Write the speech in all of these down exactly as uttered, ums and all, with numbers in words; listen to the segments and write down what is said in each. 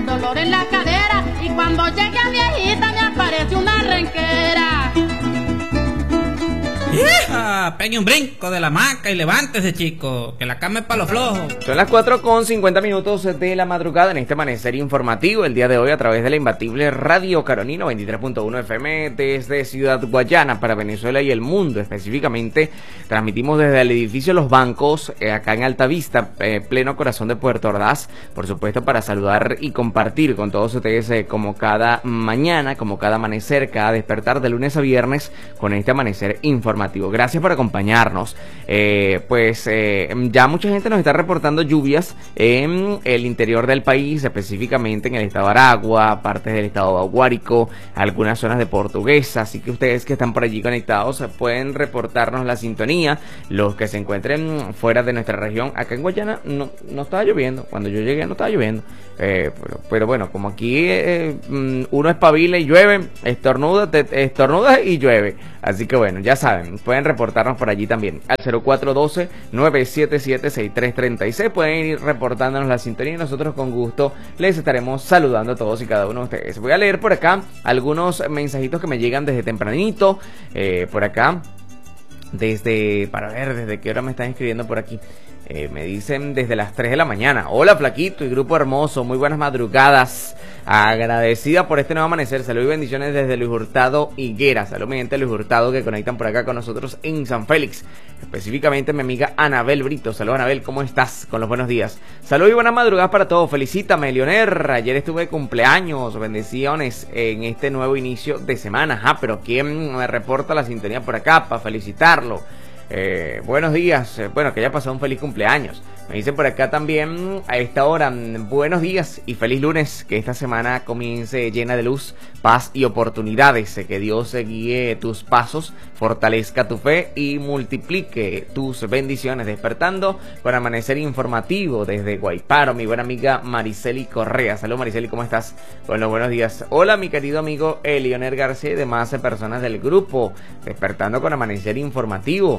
dolor en la cadera, y cuando llegue a viejita me aparece una renquera. ¡Hija! Pegue un brinco de la hamaca y levántese, chico, que la cama es para los flojos. Son las cuatro con cincuenta minutos de la madrugada en este amanecer informativo el día de hoy a través de la imbatible Radio Carolina veintitrés punto uno F M desde Ciudad Guayana para Venezuela y el mundo. Específicamente transmitimos desde el edificio Los Bancos, eh, acá en Altavista, eh, pleno corazón de Puerto Ordaz, por supuesto para saludar y compartir con todos ustedes eh, como cada mañana, como cada amanecer, cada despertar de lunes a viernes con este amanecer informativo. Gracias por acompañarnos. Eh, pues eh, ya mucha gente nos está reportando lluvias en el interior del país, específicamente en el estado de Aragua, partes del estado de Guárico, algunas zonas de Portuguesa. Así que ustedes que están por allí conectados pueden reportarnos la sintonía. Los que se encuentren fuera de nuestra región, acá en Guayana no, no estaba lloviendo. Cuando yo llegué no estaba lloviendo. Eh, pero, pero bueno, como aquí eh, uno espabila y llueve, estornuda, te, estornuda y llueve. Así que bueno, ya saben, pueden reportarnos por allí también al cero cuatro uno dos, nueve siete siete, seis tres tres seis. Pueden ir reportándonos la sintonía y nosotros con gusto les estaremos saludando a todos y cada uno de ustedes. Voy a leer por acá algunos mensajitos que me llegan desde tempranito. Eh, por acá, desde, para ver, desde qué hora me están escribiendo por aquí. Eh, me dicen desde las tres de la mañana. Hola Flaquito y grupo hermoso, muy buenas madrugadas. Agradecida por este nuevo amanecer. Salud y bendiciones desde Luis Hurtado Higuera. Salud mi gente Luis Hurtado que conectan por acá con nosotros en San Félix. Específicamente mi amiga Anabel Brito. Salud Anabel, ¿cómo estás? Con los buenos días. Salud y buenas madrugadas para todos. Felicítame Leoner. Ayer estuve de cumpleaños. Bendiciones en este nuevo inicio de semana. Ah, pero ¿quién me reporta la sintonía por acá para felicitarlo? Eh, buenos días, eh, bueno, que haya pasado un feliz cumpleaños. Me dicen por acá también a esta hora, buenos días y feliz lunes, que esta semana comience llena de luz, paz y oportunidades, que Dios guíe tus pasos, fortalezca tu fe y multiplique tus bendiciones, despertando con amanecer informativo desde Guayparo, mi buena amiga Mariceli Correa. Salud Mariceli, ¿cómo estás? Bueno, buenos días. Hola mi querido amigo Leonel García y demás personas del grupo, despertando con amanecer informativo.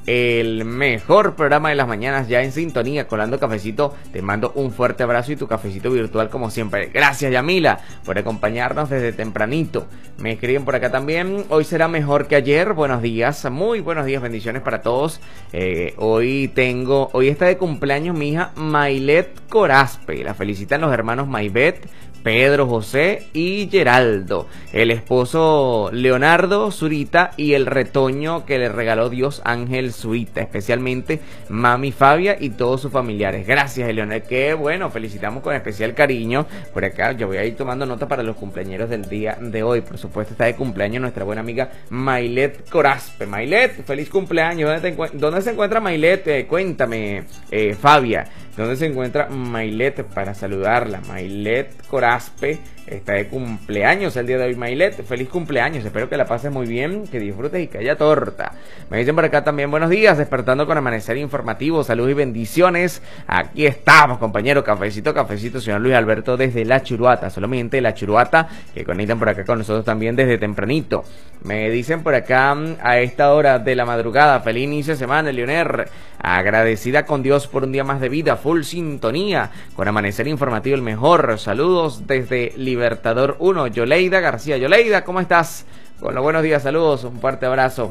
El mejor programa de las mañanas ya en sintonía, colando cafecito. Te mando un fuerte abrazo y tu cafecito virtual como siempre. Gracias Yamila por acompañarnos desde tempranito. Me escriben por acá también. Hoy será mejor que ayer. Buenos días, muy buenos días, bendiciones para todos. Eh, hoy tengo, hoy está de cumpleaños mi hija Mailet Corazpe. La felicitan los hermanos Maibet, Pedro, José y Geraldo, el esposo Leonardo Zurita y el retoño que le regaló Dios Ángel Zurita, especialmente mami Fabia y todos sus familiares. Gracias, Leonel, qué bueno, felicitamos con especial cariño. Por acá yo voy a ir tomando nota para los cumpleañeros del día de hoy. Por supuesto está de cumpleaños nuestra buena amiga Mailet Corazpe. Mailet, feliz cumpleaños. ¿Dónde, te ¿Dónde se encuentra Mailet? Eh, cuéntame, eh, Fabia. ¿Dónde se encuentra Mailet para saludarla? Mailet Corazpe está de cumpleaños el día de hoy. Mailet, feliz cumpleaños. Espero que la pases muy bien, que disfrutes y que haya torta. Me dicen por acá también buenos días, despertando con amanecer informativo. Salud y bendiciones. Aquí estamos, compañero. Cafecito, cafecito, señor Luis Alberto desde La Churuata. Solamente La Churuata, que conectan por acá con nosotros también desde tempranito. Me dicen por acá a esta hora de la madrugada, feliz inicio de semana, Leoner. Agradecida con Dios por un día más de vida, full sintonía, con amanecer informativo el mejor. Saludos desde Libertador uno, Yoleida García. Yoleida, ¿cómo estás? Con los buenos días, saludos, un fuerte abrazo.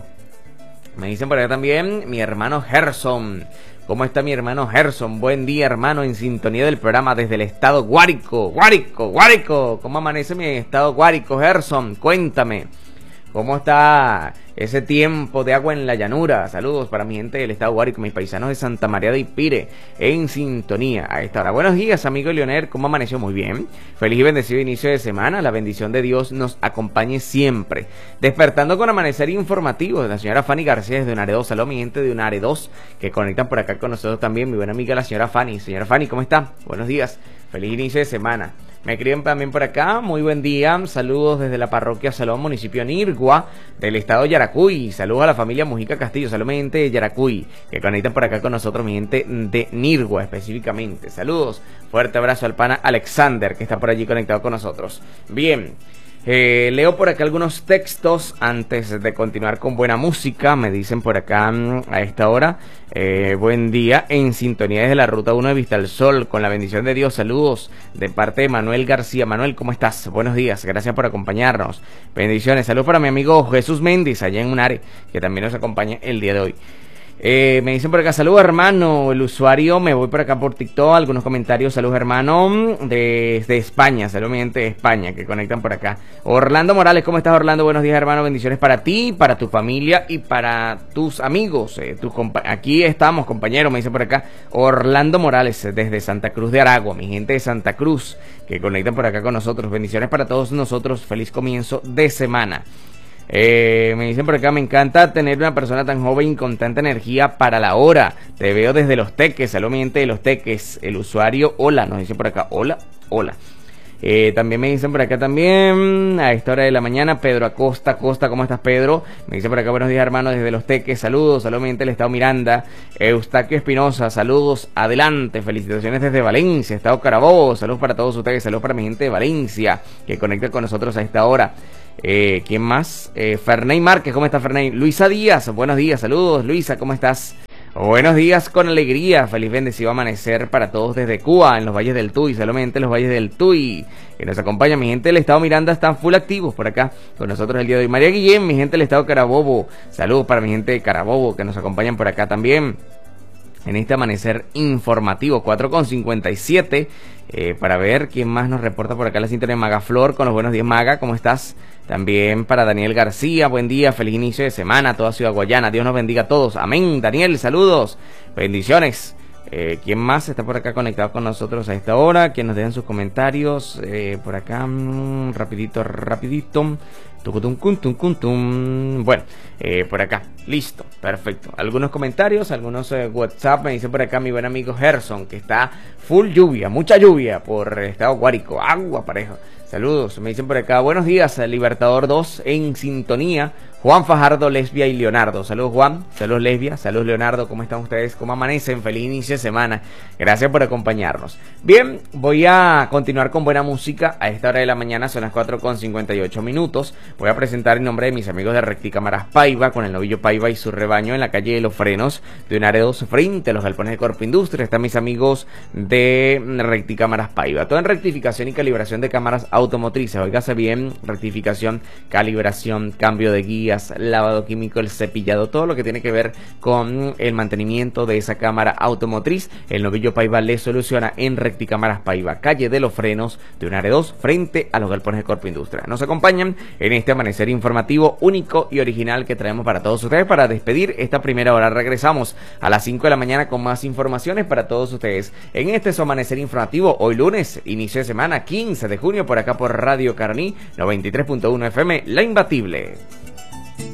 Me dicen por acá también mi hermano Gerson. ¿Cómo está mi hermano Gerson? Buen día, hermano, en sintonía del programa desde el estado Guárico. Guárico, Guárico. ¿Cómo amanece mi estado Guárico, Gerson? Cuéntame. ¿Cómo está ese tiempo de agua en la llanura? Saludos para mi gente del estado Guárico, mis paisanos de Santa María de Ipire, en sintonía a esta hora. Buenos días, amigo Leonel, ¿cómo amaneció? Muy bien. Feliz y bendecido inicio de semana. La bendición de Dios nos acompañe siempre. Despertando con amanecer informativo de la señora Fanny García desde Unare dos. Saludos, mi gente de Unare dos, que conectan por acá con nosotros también. Mi buena amiga la señora Fanny. Señora Fanny, ¿cómo está? Buenos días. Feliz inicio de semana. Me escriben también por acá, muy buen día, saludos desde la parroquia Salón, municipio Nirgua, del estado de Yaracuy. Saludos a la familia Mujica Castillo, solamente de Yaracuy, que conectan por acá con nosotros, mi gente de Nirgua específicamente. Saludos, fuerte abrazo al pana Alexander, que está por allí conectado con nosotros. Bien. Eh, leo por acá algunos textos antes de continuar con buena música. Me dicen por acá a esta hora, eh, buen día, en sintonía desde la ruta uno de Vista al Sol, con la bendición de Dios. Saludos de parte de Manuel García. Manuel, ¿cómo estás? Buenos días, gracias por acompañarnos. Bendiciones, saludos para mi amigo Jesús Méndez allá en Unare, que también nos acompaña el día de hoy. Eh, me dicen por acá, saludos hermano, el usuario, me voy por acá por TikTok, algunos comentarios, saludos hermano, de, de España, saludos mi gente de España, que conectan por acá. Orlando Morales, ¿cómo estás Orlando? Buenos días hermano, bendiciones para ti, para tu familia y para tus amigos, eh, tus aquí estamos compañeros, me dicen por acá, Orlando Morales, desde Santa Cruz de Aragua, mi gente de Santa Cruz, que conectan por acá con nosotros, bendiciones para todos nosotros, feliz comienzo de semana. Eh, me dicen por acá, me encanta tener una persona tan joven y con tanta energía para la hora. Te veo desde Los Teques, saludos mi gente de Los Teques. El usuario, hola, nos dicen por acá, hola, hola. Eh, también me dicen por acá también, a esta hora de la mañana, Pedro Acosta, Acosta, ¿cómo estás Pedro? Me dicen por acá, buenos días hermanos desde Los Teques, saludos, saludos mi gente del Estado Miranda. Eustaquio Espinosa, saludos, adelante, felicitaciones desde Valencia, Estado Carabobo, saludos para todos ustedes, saludos para mi gente de Valencia, que conecta con nosotros a esta hora. Eh, ¿Quién más? Eh, Ferney Márquez, ¿cómo está Ferney? Luisa Díaz, buenos días, saludos Luisa, ¿cómo estás? Buenos días con alegría, feliz bendecido amanecer para todos desde Cuba, en los valles del Tuy, solamente en los valles del Tuy, que nos acompaña, mi gente del Estado Miranda están full activos por acá, con nosotros el día de hoy. María Guillén, mi gente del Estado Carabobo, saludos para mi gente de Carabobo, que nos acompañan por acá también, en este amanecer informativo, cuatro con cincuenta y siete, eh, para ver quién más nos reporta por acá la sintonía de Maga Flor, con los buenos días Maga, ¿cómo estás? También para Daniel García, buen día, feliz inicio de semana a toda Ciudad Guayana, Dios nos bendiga a todos, amén. Daniel, saludos, bendiciones. Eh, ¿Quién más está por acá conectado con nosotros a esta hora? ¿Quién nos dejan sus comentarios? Eh, por acá, mmm, rapidito, rapidito. Tucutum, cuntum, cuntum. Bueno, eh, por acá, listo, perfecto. Algunos comentarios, algunos eh, WhatsApp. Me dice por acá mi buen amigo Gerson, que está full lluvia, mucha lluvia por el estado Guárico, agua pareja. Saludos, me dicen por acá, buenos días, Libertador dos en sintonía, Juan Fajardo, Lesbia y Leonardo. Saludos Juan, saludos Lesbia, saludos Leonardo, ¿cómo están ustedes? ¿Cómo amanecen? Feliz inicio de semana, gracias por acompañarnos. Bien, voy a continuar con buena música a esta hora de la mañana, son las cuatro con cincuenta y ocho minutos. Voy a presentar en nombre de mis amigos de Recticámaras Paiva, con el novillo Paiva y su rebaño en la calle de Los Frenos, de Unare dos, frente a los galpones de Corpo Industria. Están mis amigos de Recticámaras Paiva, todo en rectificación y calibración de cámaras automotrices, oígase bien, rectificación, calibración, cambio de guías, lavado químico, el cepillado, todo lo que tiene que ver con el mantenimiento de esa cámara automotriz, el novillo Paiva le soluciona en Recticámaras Paiva, calle de Los Frenos, de Unare dos, frente a los galpones de Corpo Industria. Nos acompañan en este amanecer informativo único y original que traemos para todos ustedes. Para despedir esta primera hora regresamos a las cinco de la mañana con más informaciones para todos ustedes en este su amanecer informativo, hoy lunes, inicio de semana, quince de junio, por acá por Radio Caroní noventa y tres punto uno F M, La Imbatible.